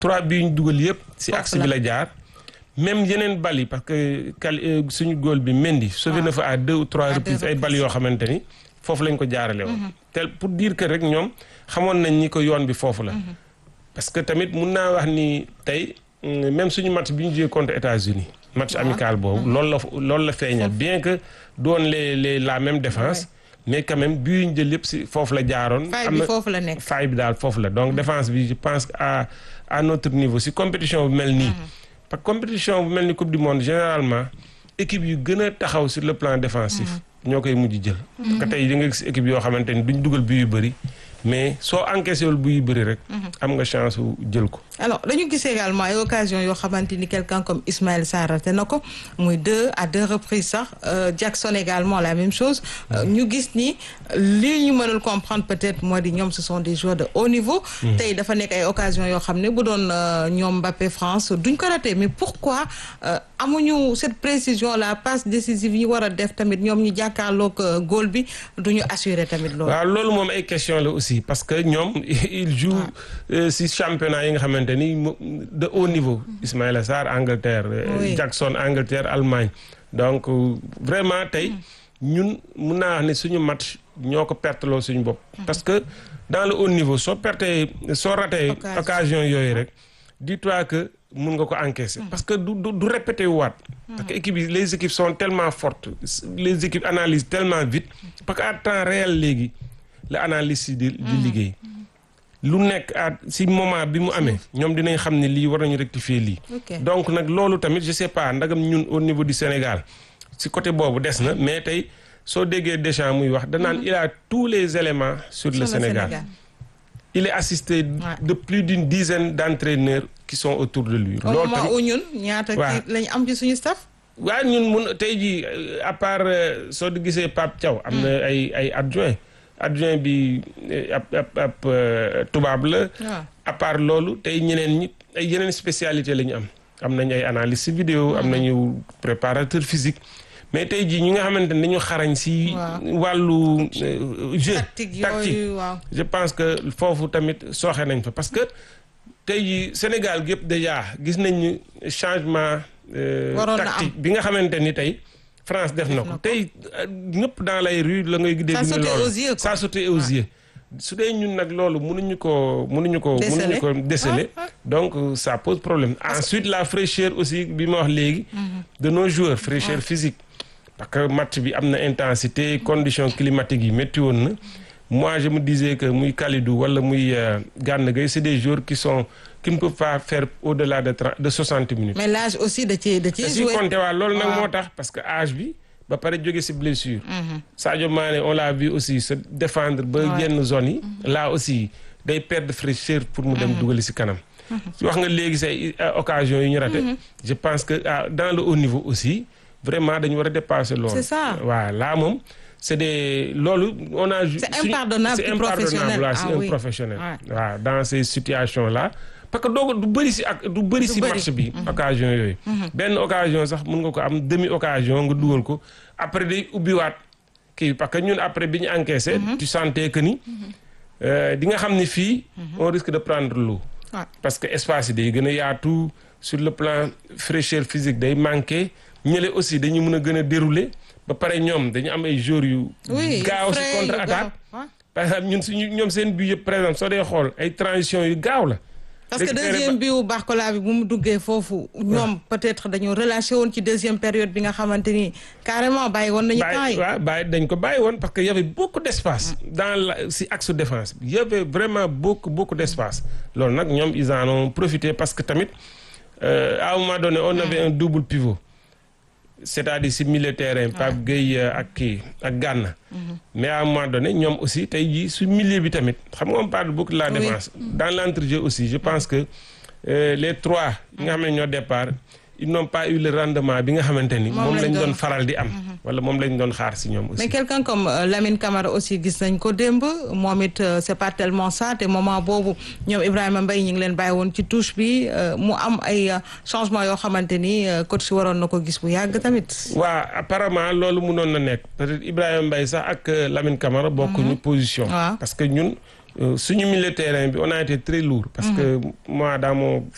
3 bi ñu dugal yëpp si axe bi la jaar. même yeneen bal yi parce que suñu góol bi Mendy sauvé na fa à 2 ou 3 reprises ay bal yoo xamante ni foofu lañ ko jaarale woon. tel pour dire que rek ñoom xamoon nañ ni ko yoon bi foofu la. parce que tamit mun naa wax ni tey même suñu match bi ñu joué contre États-Unis match amical boobu loolu la feeñal bien que doon la même défense. mais quand même bii ñu jël yëpp si foofu la jaaroon. faille bi foofu la nekk faille bi daal foofu la donc défense bi je pense à notre niveau si compétition bu mel nii. parce que compétition bu mel ni coupe du monde généralement équipe yu gën a taxaw sur le plan défensif. ñoo koy mujj jël. parce que tey da nga gis équipe yoo xamante ni duñ dugal bi yu bëri. mais soo encaissé wul bu yu bëri rek. am nga chance su jël ko. alors dañu gis également ay occasion yoo xamante ni quelqu'un comme Ismaël Sarr raté na ko muy à deux reprises sax Jackson également la même chose. ñu gis ni li ñu mënul comprendre peut-être moo di ñoom ce sont des joueurs de haut niveau. tey dafa nekk ay occasion yoo xam ne bu doon ñoom Mbappé France duñ ko raté mais pourquoi amuñu cette précision la passe décisive yi war a def tamit ñoom ñu jàkkaarloog góol bi duñu assurer tamit loolu. waaw loolu moom ay question la aussi parce que ñoom ils jouent si championnat yi nga xamante ni de haut niveau. Ismaïla Sarr Angleterre. Jackson Angleterre Allemagne. donc vraiment tey ñun mun naa wax ne suñu match ñoo ko perteloo suñu bopp. parce que dans le haut niveau soo ratee occasion yooyu rek dis-toi que mun nga ko encaisser. parce que du répété waat. parce que les équipes sont tellement fortes les équipes analysent tellement vite parce que à temps réel léegi la analyse yi di liggéey. lu nekk si moment bi mu amee ñoom dinañ xam ne lii war nañu rectifier lii. donc nag loolu tamit je sais pas ndagam ñun au niveau du Sénégal si côté boobu des na mais tey soo déggee Deschamps muy wax danaan il a tous les éléments sur le Sénégal. il est assisté de plus d'une dizaine d'entraîneurs qui sont autour de lui. loolu tamit ñun ñaata kii lañ am ci suñu staff. waaw ñun tey jii à part soo gisee Pape Thiaw am na ay adjoint bi ab tubaab la. à part loolu tey ñeneen ñi ay yeneen spécialité la ñu am nañ ay analyste vidéo am nañu préparateur physique mais tey jii ñi nga xamante ne dañu xarañ si wàllu jeu tactique je pense que foofu tamit sooxe nañ fa parce que tey jii Sénégal gépp déjà gis nañu changement tactique bi nga xamante ni tey France def na ko tey ñëpp dans les rues la ngay dégg ni loolu ça saute aux yeux su dee ñun nag loolu mënuñu ko déceler donc ça pose problème ensuite la fraîcheur aussi bi ma wax léegi de nos joueurs fraîcheur physique parce que match bi am na intensité conditions climatiques yi métti woon na moi je me disais que muy Kalidou wala muy Gana Gueye c'est des joueurs qui ne peuvent pas faire au-delà de 60 minutes. mais l'âge aussi da ciy joué. compté waa loolu nag moo tax parce que âge bi ba pare jóge ci blessure. Sadio Mané on l'a vu aussi se défendre ba yenn zones yi. là aussi day perdre fraîcheur pour mu dem dugali ci kanam. wax nga léegi say occasion yi ñu raté. je pense que dans le haut niveau aussi vraiment dañu war a dépasser loolu. c'est ça waaw là moom. loolu on a. c'est impardonnable c'est un professionnel. waaw dans ces situations là parce que du bëri si match bi. occasion yooyu. benn occasion sax mun nga ko am demi occasion nga dugal ko après day ubbiwaat kii parce que ñun après bi ñu encaissé. tu sentais que ni di nga xam ni fii. on risque de prendre l'eau. parce que espace yi day gën a yaatu sur le plan fraîcheur physique day manqué ñële aussi dañuy mën a gën a dérouler. ba pare ñoom dañu am ay joueurs yu. gaaw si contre attaque. par exemple ñoom seen but yëpp par exemple soo dee xool ay transition yu gaaw la. parce que deuxième bi wu Barcola bi bu mu duggee foofu. ñoom peut-être dañoo relâché woon ci deuxième période bi nga xamante ni carrément bàyyi woon nañu temps yi. dañ ko bàyyi woon parce que y avait beaucoup d'espace. si axe défense bi y avait vraiment beaucoup d'espace. loolu nag ñoom ils en ont profité parce que tamit à un moment donné on avait un double pivot. c'est-à-dire si milieu terrain Pape Gueye ak Gana. mais à un moment donné ñoom aussi tey jii su milieu bi tamit xam nga on parle beaucoup de la défense. dans l'entrejeu aussi je pense que les trois yi nga xam ne ñoo départ ils n'ont pas eu le rendement bi nga xamante ni. moom lañ doon faral di am. wala moom lañ doon xaar si ñoom aussi. mais quelqu'un comme Lamine Camara aussi gis nañ ko démb moom it c'est pas tellement ça te moment boobu ñoom Ibrahima Mbaye ñu ngi leen bàyyi woon ci touche bi mu am ay changement yoo xamante ni coach si waroon na ko gis bu yàgg tamit. waaw apparemment loolu mënoon na nekk peut-être Ibrahima Mbaye sax ak Lamine Camara bokkuñu position. parce que ñun suñu milieu terrain bi on a été très lourd. parce que moi dans mon